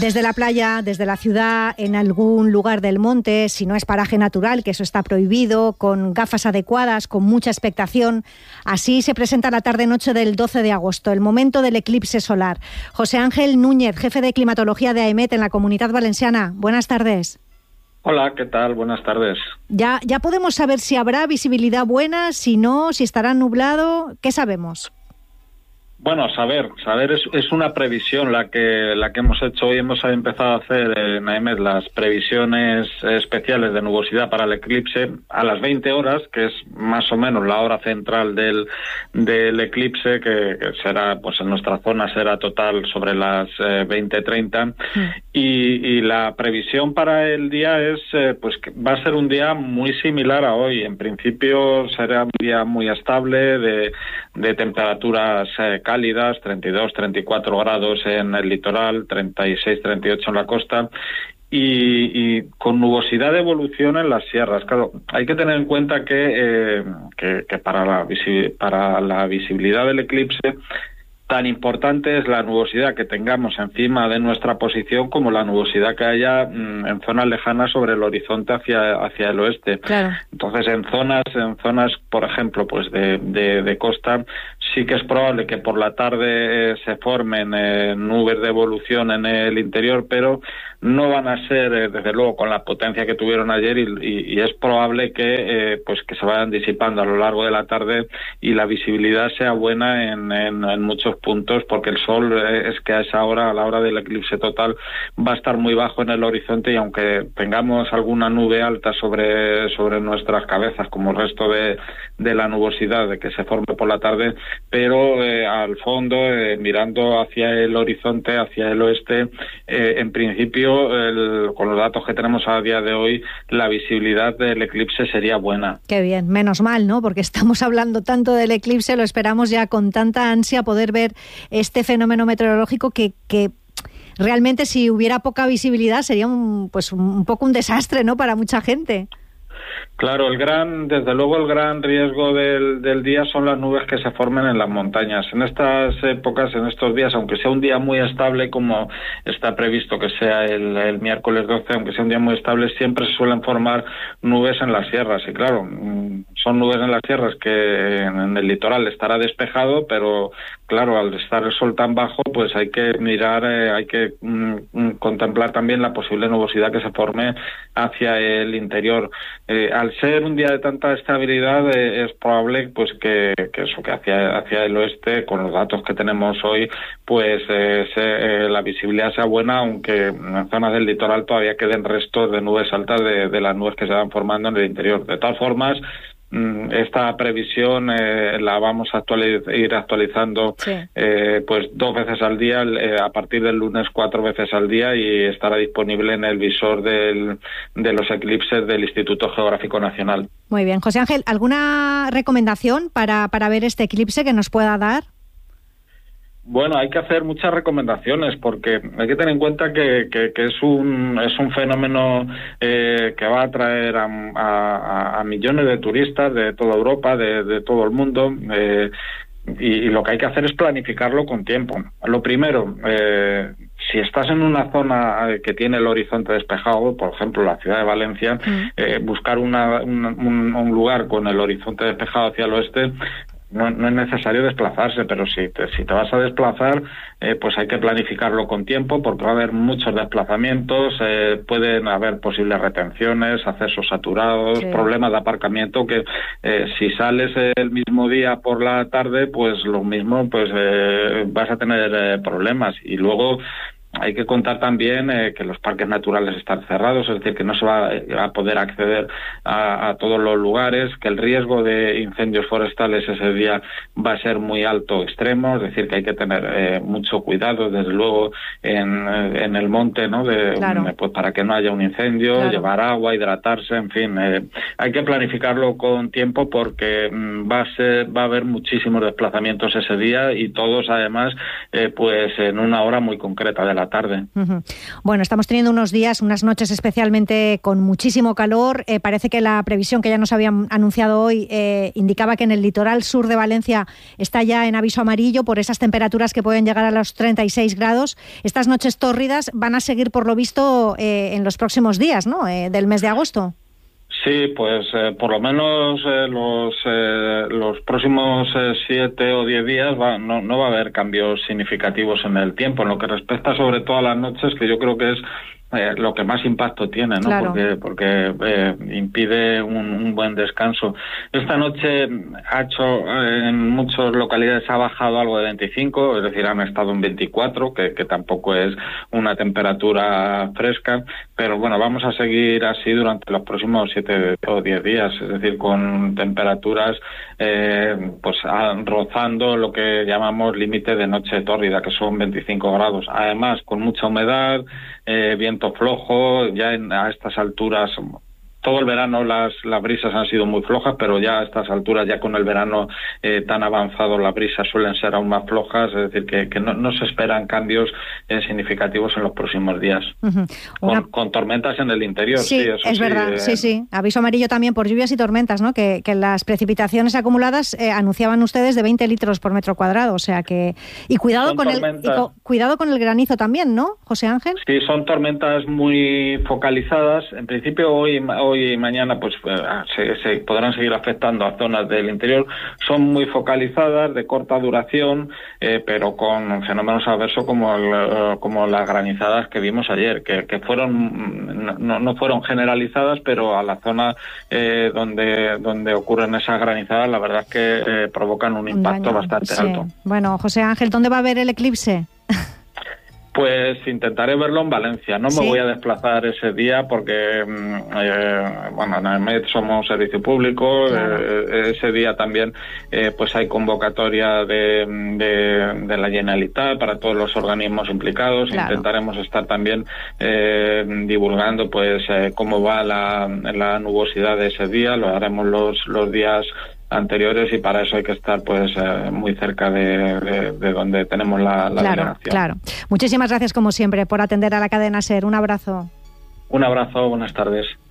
Desde la playa, desde la ciudad, en algún lugar del monte, si no es paraje natural, que eso está prohibido, con gafas adecuadas, con mucha expectación. Así se presenta la tarde-noche del 12 de agosto, el momento del eclipse solar. José Ángel Núñez, jefe de climatología de AEMET en la Comunidad Valenciana. Buenas tardes. Hola, ¿qué tal? Buenas tardes. ¿Ya podemos saber si habrá visibilidad buena, si no, si estará nublado? ¿Qué sabemos? Bueno, saber es una previsión la que hemos hecho hoy. Hemos empezado a hacer en AEMET las previsiones especiales de nubosidad para el eclipse a las 20 horas, que es más o menos la hora central del eclipse, que será, pues en nuestra zona será total sobre las 20:30. Y la previsión para el día es pues que va a ser un día muy similar a hoy. En principio será un día muy estable de temperaturas cálidas, 32, 34 grados en el litoral, 36, 38 en la costa y con nubosidad de evolución en las sierras. Claro, hay que tener en cuenta que para la visibilidad del eclipse tan importante es la nubosidad que tengamos encima de nuestra posición como la nubosidad que haya en zonas lejanas sobre el horizonte hacia el oeste. Claro. Entonces, en zonas, por ejemplo, pues de costa, sí que es probable que por la tarde se formen nubes de evolución en el interior, pero no van a ser, desde luego, con la potencia que tuvieron ayer y es probable que se vayan disipando a lo largo de la tarde y la visibilidad sea buena en muchos puntos, porque el sol es que a esa hora, a la hora del eclipse total, va a estar muy bajo en el horizonte y aunque tengamos alguna nube alta sobre nuestras cabezas, como el resto de la nubosidad de que se forme por la tarde, pero al fondo, mirando hacia el horizonte, hacia el oeste, en principio, con los datos que tenemos a día de hoy, la visibilidad del eclipse sería buena. Qué bien, menos mal, ¿no? Porque estamos hablando tanto del eclipse, lo esperamos ya con tanta ansia poder ver este fenómeno meteorológico que realmente, si hubiera poca visibilidad, sería un poco un desastre, ¿no?, para mucha gente. Claro, desde luego el gran riesgo del día son las nubes que se formen en las montañas. En estas épocas, en estos días, aunque sea un día muy estable, como está previsto que sea el miércoles 12, aunque sea un día muy estable, siempre se suelen formar nubes en las sierras. Y claro, son nubes en las sierras que en el litoral estará despejado, pero claro, al estar el sol tan bajo, pues hay que mirar, hay que contemplar también la posible nubosidad que se forme hacia el interior. Al ser un día de tanta estabilidad, es probable pues que hacia el oeste, con los datos que tenemos hoy, pues la visibilidad sea buena, aunque en zonas del litoral todavía queden restos de nubes altas de las nubes que se van formando en el interior. De todas formas, esta previsión la vamos a ir actualizando sí. Pues 2 veces al día, a partir del lunes 4 veces al día, y estará disponible en el visor de los eclipses del Instituto Geográfico Nacional. Muy bien. José Ángel, ¿alguna recomendación para ver este eclipse que nos pueda dar? Bueno, hay que hacer muchas recomendaciones porque hay que tener en cuenta que es un fenómeno que va a atraer a millones de turistas de toda Europa, de todo el mundo, y lo que hay que hacer es planificarlo con tiempo. Lo primero, si estás en una zona que tiene el horizonte despejado, por ejemplo la ciudad de Valencia, buscar un lugar con el horizonte despejado hacia el oeste. No es necesario desplazarse, pero si te vas a desplazar, pues hay que planificarlo con tiempo, porque va a haber muchos desplazamientos, pueden haber posibles retenciones, accesos saturados, sí. Problemas de aparcamiento, que si sales el mismo día por la tarde, pues lo mismo, pues vas a tener problemas. Y luego hay que contar también que los parques naturales están cerrados, es decir, que no se va a poder acceder a todos los lugares, que el riesgo de incendios forestales ese día va a ser muy alto, extremo, es decir, que hay que tener mucho cuidado, desde luego, en el monte, ¿no? Claro. Pues para que no haya un incendio, claro. Llevar agua, hidratarse, en fin, hay que planificarlo con tiempo porque va a haber muchísimos desplazamientos ese día y todos, además, pues en una hora muy concreta de la la tarde. Bueno, estamos teniendo unos días, unas noches especialmente con muchísimo calor. Parece que la previsión que ya nos habían anunciado hoy indicaba que en el litoral sur de Valencia está ya en aviso amarillo por esas temperaturas que pueden llegar a los 36 grados. Estas noches tórridas van a seguir, por lo visto, en los próximos días, ¿no? Del mes de agosto. Sí, pues por lo menos los próximos 7 o 10 días no va a haber cambios significativos en el tiempo. En lo que respecta sobre todo a las noches, que yo creo que es lo que más impacto tiene, ¿no? Claro. Porque impide un buen descanso. Esta noche ha hecho, en muchas localidades ha bajado algo de 25, es decir, han estado en 24, que tampoco es una temperatura fresca, pero bueno, vamos a seguir así durante los próximos 7 o 10 días, es decir, con temperaturas pues rozando lo que llamamos límite de noche tórrida, que son 25 grados. Además, con mucha humedad, viento flojo, ya a estas alturas, todo el verano las brisas han sido muy flojas, pero ya a estas alturas, ya con el verano tan avanzado, las brisas suelen ser aún más flojas, es decir, que no se esperan cambios significativos en los próximos días. Con tormentas en el interior. Sí, eso es verdad, sí. Aviso amarillo también por lluvias y tormentas, ¿no? Que las precipitaciones acumuladas anunciaban ustedes de 20 litros por metro cuadrado, o sea que... Y cuidado con el granizo también, ¿no, José Ángel? Sí, son tormentas muy focalizadas. En principio, hoy y mañana pues se podrán seguir afectando a zonas del interior. Son muy focalizadas, de corta duración, pero con fenómenos adversos como las granizadas que vimos ayer, que fueron no fueron generalizadas, pero a la zona donde ocurren esas granizadas, la verdad es que provocan un impacto bastante alto. Bueno, José Ángel, ¿dónde va a haber el eclipse? Pues intentaré verlo en Valencia. No me voy a desplazar ese día porque, bueno, en AEMET somos servicio público. Claro. Ese día también pues hay convocatoria de la Generalitat para todos los organismos implicados. Claro. Intentaremos estar también divulgando pues cómo va la nubosidad de ese día. Lo haremos los días anteriores y para eso hay que estar pues muy cerca de donde tenemos la delegación. Claro. Muchísimas gracias como siempre por atender a la cadena SER. Un abrazo. Un abrazo, buenas tardes.